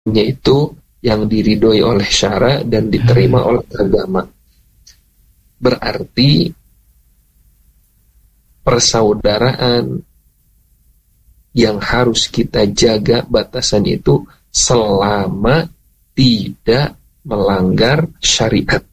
itu yang diridhoi oleh syara dan diterima oleh agama. Berarti persaudaraan yang harus kita jaga batasan itu selama tidak melanggar syariat,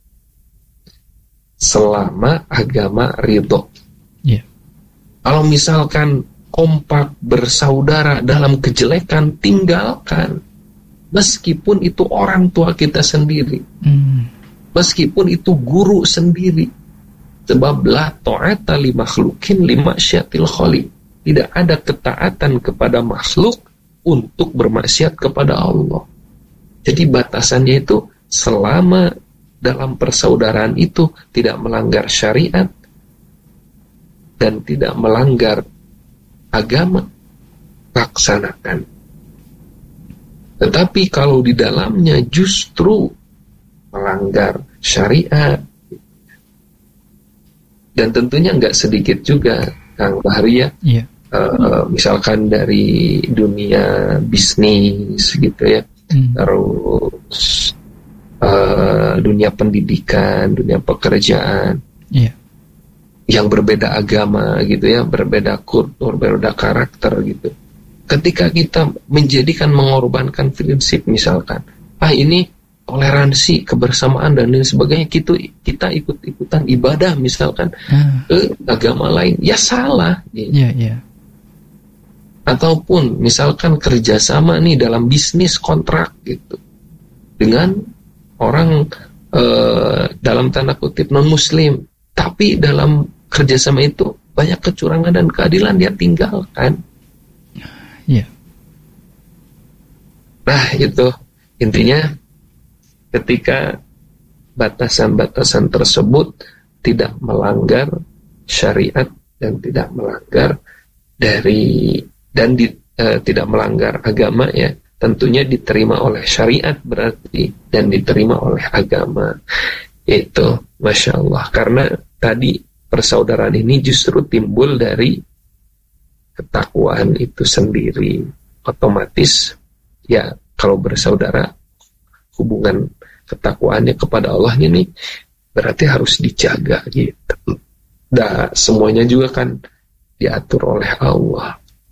selama agama ridho. Kalau misalkan kompak bersaudara dalam kejelekan, tinggalkan. Meskipun itu orang tua kita sendiri, meskipun itu guru sendiri. Sebab la ta'ata li makhlukin li maksyatil khaliq. Tidak ada ketaatan kepada makhluk untuk bermaksiat kepada Allah. Jadi batasannya itu selama dalam persaudaraan itu tidak melanggar syariat dan tidak melanggar agama, laksanakan. Tetapi kalau di dalamnya justru melanggar syariat, dan tentunya nggak sedikit juga, Kang Bahri ya, misalkan dari dunia bisnis gitu ya, terus dunia pendidikan, dunia pekerjaan, yang berbeda agama gitu ya, berbeda kultur, berbeda karakter gitu. Ketika kita mengorbankan prinsip misalkan, ini toleransi, kebersamaan dan lain sebagainya, kita ikut-ikutan ibadah misalkan ke agama lain, ya salah. Ataupun misalkan kerjasama nih dalam bisnis kontrak gitu dengan orang dalam tanda kutip non muslim, tapi dalam kerjasama itu banyak kecurangan dan keadilan, dia tinggalkan. Nah itu intinya, ketika batasan-batasan tersebut tidak melanggar syariat dan tidak melanggar tidak melanggar agama ya, tentunya diterima oleh syariat berarti dan diterima oleh agama. Itu Masya Allah, karena tadi persaudaraan ini justru timbul dari ketakwaan itu sendiri. Otomatis ya, kalau bersaudara, hubungan ketakwaannya kepada Allah ini berarti harus dijaga gitu. Nah, semuanya juga kan diatur oleh Allah.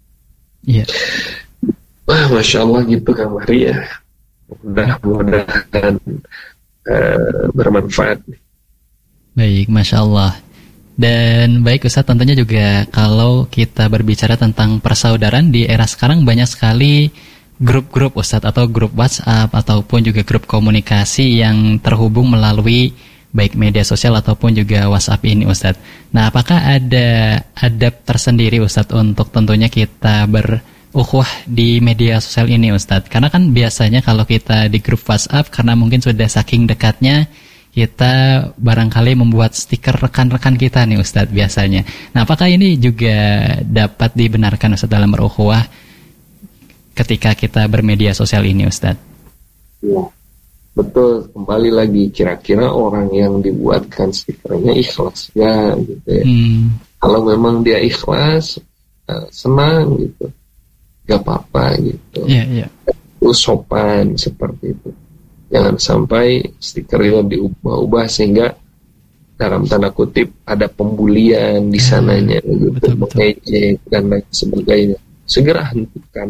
Masya Allah gitu Kang Bahri ya. Mudah-mudahan bermanfaat. Baik, Masya Allah. Dan baik Ustadz, tentunya juga kalau kita berbicara tentang persaudaraan di era sekarang, banyak sekali grup-grup Ustadz, atau grup WhatsApp ataupun juga grup komunikasi yang terhubung melalui baik media sosial ataupun juga WhatsApp ini Ustadz. Nah, apakah ada adab tersendiri Ustadz untuk tentunya kita berukhuwah di media sosial ini Ustadz? Karena kan biasanya kalau kita di grup WhatsApp, karena mungkin sudah saking dekatnya, kita barangkali membuat stiker rekan-rekan kita nih Ustadz biasanya. Nah, apakah ini juga dapat dibenarkan Ustadz dalam berukhuwah ketika kita bermedia sosial ini Ustadz? Ya, betul. Kembali lagi, kira-kira orang yang dibuatkan stikernya ikhlas ya gitu ya. Kalau memang dia ikhlas, senang gitu, gak apa-apa gitu. Itu sopan seperti itu. Jangan sampai stiker itu diubah-ubah sehingga dalam tanda kutip ada pembulian di sananya gitu, mengejek dan lain sebagainya. Segera hentikan.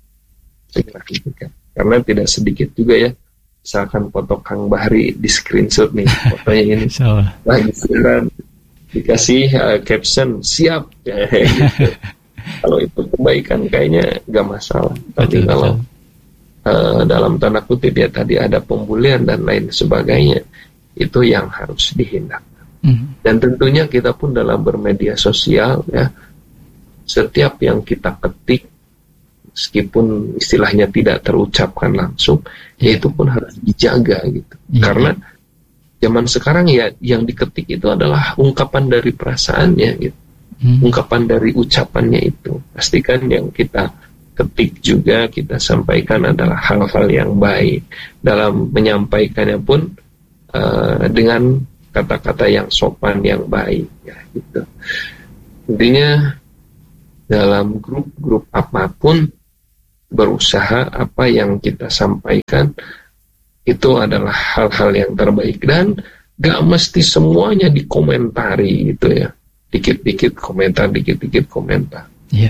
Karena tidak sedikit juga ya, misalkan foto Kang Bahri di screenshot nih, fotonya ini lagi sekarang dikasih caption siap ya, gitu. Kalau itu kebaikan kayaknya gak masalah. Tapi kalau dalam tanda kutip ya tadi ada pembulian dan lain sebagainya, itu yang harus dihindarkan. Dan tentunya kita pun dalam bermedia sosial ya, setiap yang kita ketik meskipun istilahnya tidak terucapkan langsung, ya itu pun harus dijaga gitu. Karena zaman sekarang ya yang diketik itu adalah ungkapan dari perasaannya gitu. Ungkapan dari ucapannya itu. Pastikan yang kita ketik juga kita sampaikan adalah hal-hal yang baik. Dalam menyampaikannya pun dengan kata-kata yang sopan, yang baik ya gitu. Intinya dalam grup-grup apapun berusaha apa yang kita sampaikan itu adalah hal-hal yang terbaik, dan gak mesti semuanya dikomentari gitu ya, dikit-dikit komentar. Iya.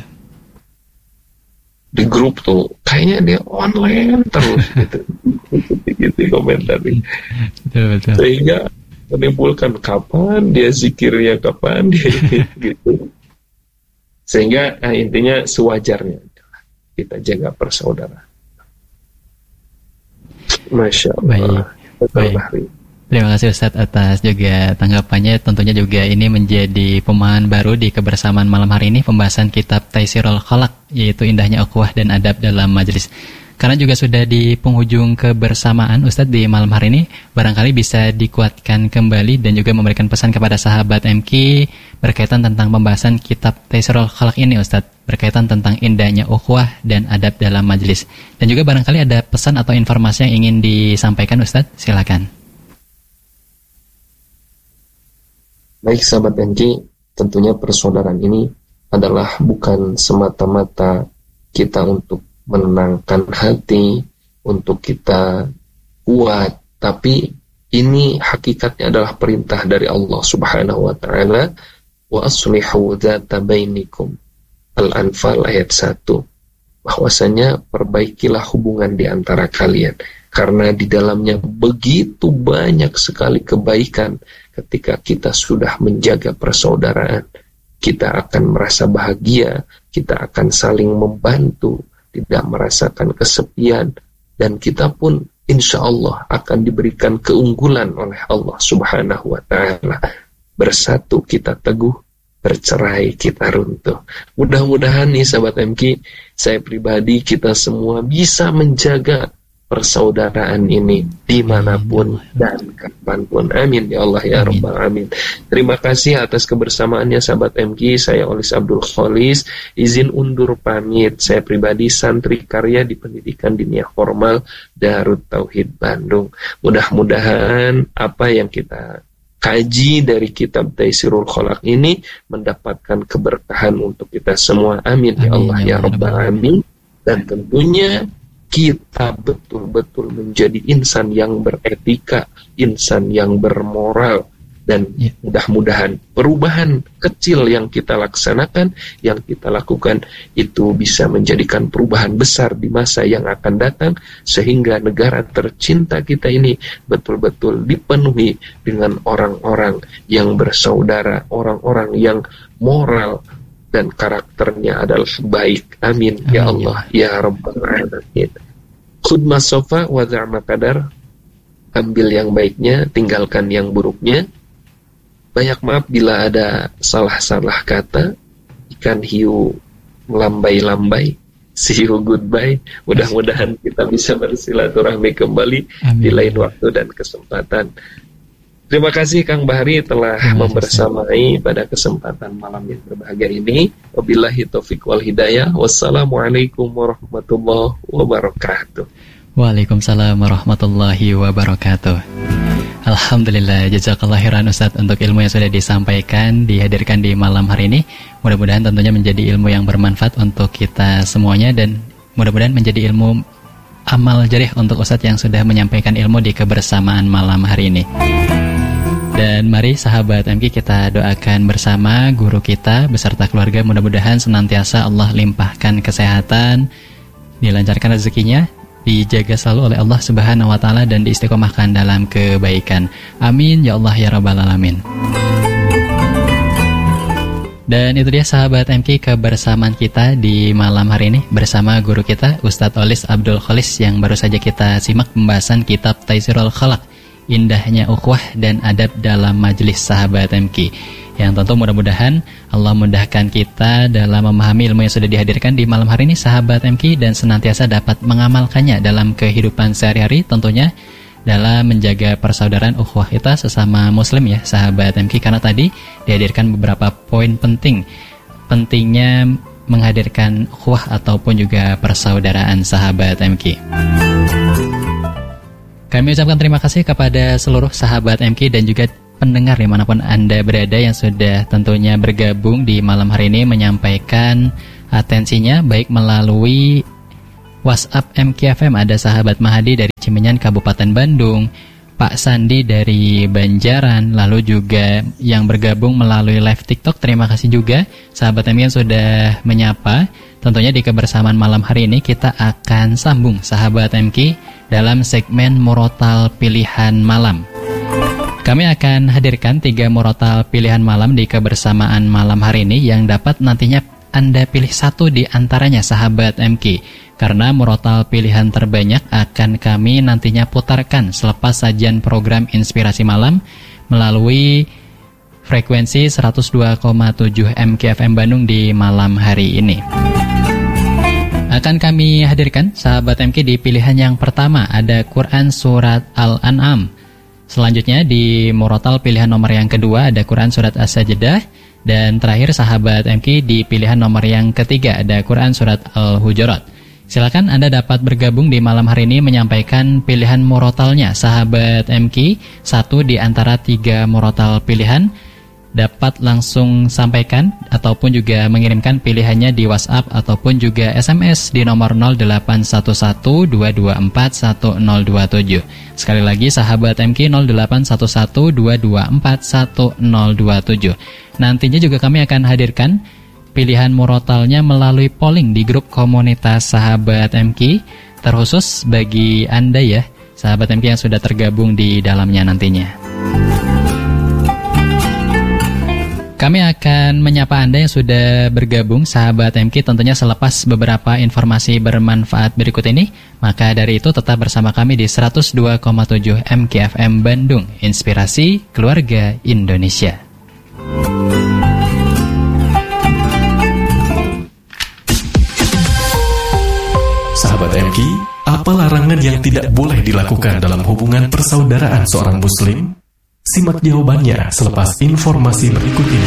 Di grup tuh kayaknya dia online terus gitu, dikit-dikit komentari, betul. Sehingga menimbulkan kapan dia zikirnya, kapan dia gitu. Sehingga intinya sewajarnya kita jaga persaudaraan. Masya Allah. Baik. Terima kasih Ustadz atas juga tanggapannya. Tentunya juga ini menjadi pemahaman baru di kebersamaan malam hari ini, pembahasan kitab Taisirul Khalaq, yaitu indahnya ukhuwah dan adab dalam majelis. Karena juga sudah di penghujung kebersamaan Ustadz di malam hari ini, barangkali bisa dikuatkan kembali dan juga memberikan pesan kepada sahabat MQ berkaitan tentang pembahasan kitab Taisirul Khalaq ini Ustadz, berkaitan tentang indahnya ukhuwah dan adab dalam majelis. Dan juga barangkali ada pesan atau informasi yang ingin disampaikan Ustadz, silakan. Baik sahabat MQ, tentunya persaudaraan ini adalah bukan semata-mata kita untuk menenangkan hati, untuk kita kuat, tapi ini hakikatnya adalah perintah dari Allah Subhanahu wa taala, wa aslihu dzata bainikum. Al-Anfal ayat 1. Bahwasanya perbaikilah hubungan di antara kalian, karena di dalamnya begitu banyak sekali kebaikan. Ketika kita sudah menjaga persaudaraan, kita akan merasa bahagia, kita akan saling membantu, tidak merasakan kesepian, dan kita pun insya Allah akan diberikan keunggulan oleh Allah Subhanahu wa ta'ala. Bersatu kita teguh, bercerai kita runtuh. Mudah-mudahan nih sahabat MQ, saya pribadi, kita semua bisa menjaga persaudaraan ini dimanapun dan kapanpun. Amin ya Allah ya Rabbal Alamin. Terima kasih atas kebersamaannya sahabat MQ. Saya Olis Abdul Kholis, izin undur pamit. Saya pribadi santri karya di pendidikan diniyah formal Darut Tauhid Bandung. Mudah-mudahan apa yang kita kaji dari kitab Taisirul Khalaq ini mendapatkan keberkahan untuk kita semua. Amin ya Allah ya Rabbal Alamin. Dan tentunya kita betul-betul menjadi insan yang beretika, insan yang bermoral, dan mudah-mudahan perubahan kecil yang kita laksanakan, yang kita lakukan, itu bisa menjadikan perubahan besar di masa yang akan datang, sehingga negara tercinta kita ini betul-betul dipenuhi dengan orang-orang yang bersaudara, orang-orang yang moral dan karakternya adalah baik. Amin ya Allah ya Rabbal Alamin. Khudmah sofa wa za'ma qadar. Ambil yang baiknya, tinggalkan yang buruknya. Banyak maaf bila ada salah-salah kata. Ikan hiu melambai-lambai. See you goodbye. Mudah-mudahan kita bisa bersilaturahmi kembali di lain waktu dan kesempatan. Terima kasih Kang Bahri telah membersamai pada kesempatan malam yang berbahagia ini. Wabillahi taufiq wal hidayah. Wassalamualaikum warahmatullahi wabarakatuh. Waalaikumsalam warahmatullahi wabarakatuh. Alhamdulillah, jazakallah khairan Ustadz untuk ilmu yang sudah disampaikan, dihadirkan di malam hari ini. Mudah-mudahan tentunya menjadi ilmu yang bermanfaat untuk kita semuanya, dan mudah-mudahan menjadi ilmu amal jarih untuk Ustadz yang sudah menyampaikan ilmu di kebersamaan malam hari ini. Dan mari sahabat MQ, kita doakan bersama guru kita beserta keluarga, mudah-mudahan senantiasa Allah limpahkan kesehatan, dilancarkan rezekinya, dijaga selalu oleh Allah Subhanahu wa taala, dan diistiqomahkan dalam kebaikan. Amin ya Allah ya Rabbal Alamin. Dan itu dia sahabat MQ, kebersamaan kita di malam hari ini bersama guru kita Ustadz Olis Abdul Kholis, yang baru saja kita simak pembahasan kitab Taisirul Khalaq, indahnya ukhuwah dan adab dalam majelis sahabat MQ, yang tentu mudah-mudahan Allah mudahkan kita dalam memahami ilmu yang sudah dihadirkan di malam hari ini sahabat MQ, dan senantiasa dapat mengamalkannya dalam kehidupan sehari-hari, tentunya dalam menjaga persaudaraan ukhuwah kita sesama muslim ya sahabat MQ. Karena tadi dihadirkan beberapa poin pentingnya menghadirkan ukhuwah ataupun juga persaudaraan sahabat MQ. Kami ucapkan terima kasih kepada seluruh sahabat MQ dan juga pendengar dimanapun Anda berada yang sudah tentunya bergabung di malam hari ini, menyampaikan atensinya baik melalui WhatsApp MKFM ada sahabat Mahadi dari Cimenyan Kabupaten Bandung, Pak Sandi dari Banjaran, lalu juga yang bergabung melalui live TikTok. Terima kasih juga sahabat MK yang sudah menyapa. Tentunya di kebersamaan malam hari ini kita akan sambung sahabat MK dalam segmen Murotal Pilihan Malam. Kami akan hadirkan 3 murotal pilihan malam di kebersamaan malam hari ini yang dapat nantinya Anda pilih satu di antaranya sahabat MK. Karena murotal pilihan terbanyak akan kami nantinya putarkan selepas sajian program Inspirasi Malam melalui frekuensi 102,7 MKFM Bandung di malam hari ini. Akan kami hadirkan sahabat MK di pilihan yang pertama ada Quran Surat Al-An'am. Selanjutnya di murotal pilihan nomor yang kedua ada Quran Surat As-Sajdah. Dan terakhir sahabat MK di pilihan nomor yang ketiga ada Quran Surat Al-Hujurat. Silakan Anda dapat bergabung di malam hari ini menyampaikan pilihan murotalnya sahabat MK. Satu di antara 3 murotal pilihan dapat langsung sampaikan ataupun juga mengirimkan pilihannya di WhatsApp ataupun juga SMS di nomor 0811-224-1027. Sekali lagi sahabat MK 0811-224-1027. Nantinya juga kami akan hadirkan pilihan murotalnya melalui polling di grup komunitas sahabat MK terkhusus bagi Anda ya sahabat MK yang sudah tergabung di dalamnya nantinya. Kami akan menyapa Anda yang sudah bergabung sahabat MK tentunya selepas beberapa informasi bermanfaat berikut ini. Maka dari itu tetap bersama kami di 102,7 MKFM Bandung, Inspirasi Keluarga Indonesia. Sahabat MK, apa larangan yang tidak boleh dilakukan dalam hubungan persaudaraan seorang muslim? Simak jawabannya selepas informasi berikut ini.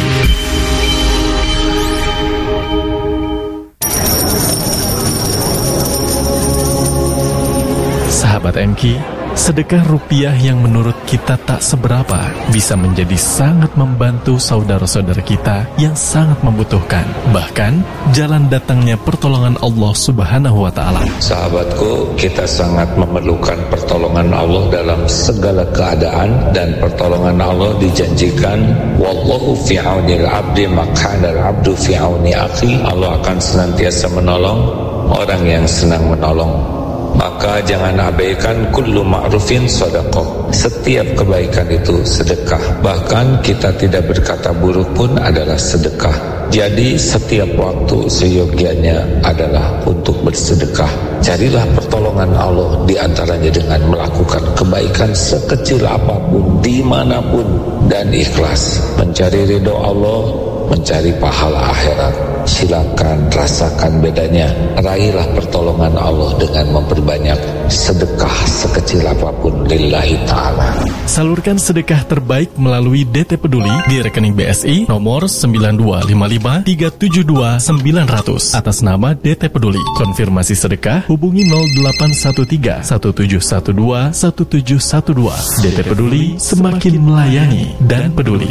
Sahabat MK, sedekah rupiah yang menurut kita tak seberapa bisa menjadi sangat membantu saudara-saudara kita yang sangat membutuhkan. Bahkan, jalan datangnya pertolongan Allah Subhanahu wa Ta'ala. Sahabatku, kita sangat memerlukan pertolongan Allah dalam segala keadaan, dan pertolongan Allah dijanjikan, wallahu fi aunil abdi maq'anal abdu fi auni akhi. Allah akan senantiasa menolong orang yang senang menolong. Maka jangan abaikan kullu ma'rufin sedekah. Setiap kebaikan itu sedekah. Bahkan kita tidak berkata buruk pun adalah sedekah. Jadi setiap waktu seyogianya adalah untuk bersedekah. Carilah pertolongan Allah di antaranya dengan melakukan kebaikan sekecil apapun, dimanapun, dan ikhlas. Mencari ridho Allah, mencari pahala akhirat. Silakan rasakan bedanya. Raihlah pertolongan Allah dengan memperbanyak sedekah sekecil apapun lillahi ta'ala. Salurkan sedekah terbaik melalui DT Peduli di rekening BSI nomor 9255372900 atas nama DT Peduli. Konfirmasi sedekah hubungi 0813-1712-1712. DT Peduli, semakin melayani dan peduli.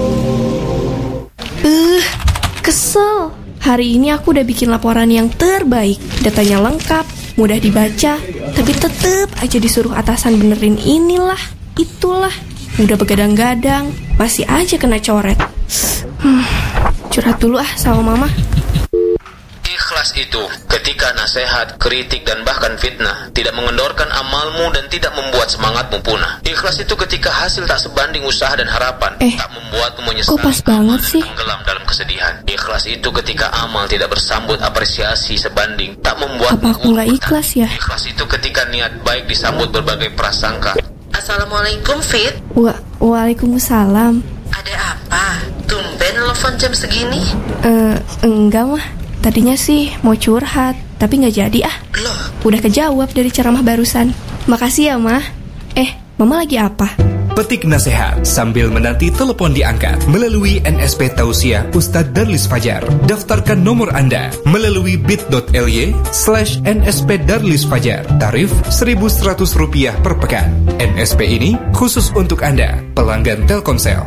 Kesel. Hari ini aku udah bikin laporan yang terbaik. Datanya lengkap, mudah dibaca, tapi tetep aja disuruh atasan benerin inilah, itulah. Udah begadang-gadang, masih aja kena coret. Curhat dulu sama mama. Ikhlas itu ketika nasihat, kritik, dan bahkan fitnah tidak mengendorkan amalmu dan tidak membuat semangatmu punah. Ikhlas itu ketika hasil tak sebanding usaha dan harapan, tak membuatmu menyesal, kok pas banget sih? Tenggelam dalam kesedihan. Ikhlas itu ketika amal tidak bersambut apresiasi sebanding, tak membuat. Apa aku nggak ikhlas ya? Ikhlas itu ketika niat baik disambut berbagai prasangka. Assalamualaikum Fit. Waalaikumsalam. Ada apa? Tumben telepon jam segini? Enggak mah. Tadinya sih mau curhat, tapi nggak jadi ah. Loh? Udah kejawab dari ceramah barusan. Makasih ya mah. Mama lagi apa? Petik nasihat sambil menanti telepon diangkat melalui NSP Tausiah Ustadz Darlis Fajar. Daftarkan nomor Anda melalui bit.ly/NSP Darlis Fajar. Tarif Rp1.100 per pekan. NSP ini khusus untuk Anda, pelanggan Telkomsel.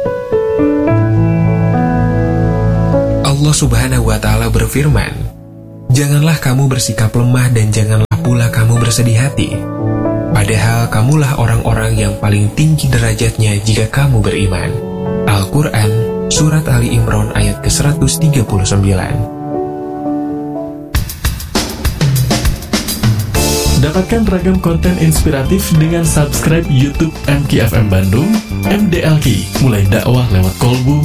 Allah Subhanahu wa Ta'ala berfirman, Janganlah kamu bersikap lemah dan janganlah pula kamu bersedih hati. Padahal kamulah orang-orang yang paling tinggi derajatnya jika kamu beriman. Al-Quran, Surat Ali Imran ayat ke-139. Dapatkan ragam konten inspiratif dengan subscribe YouTube MKFM Bandung, MDLQ, mulai dakwah lewat kolbu